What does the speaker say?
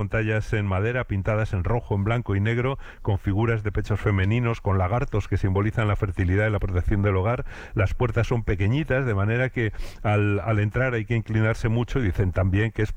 pantallas en madera pintadas en rojo, en blanco y negro, con figuras de pechos femeninos, con lagartos que simbolizan la fertilidad y la protección del hogar. Las puertas son pequeñitas, de manera que al entrar hay que inclinarse mucho, y dicen también que es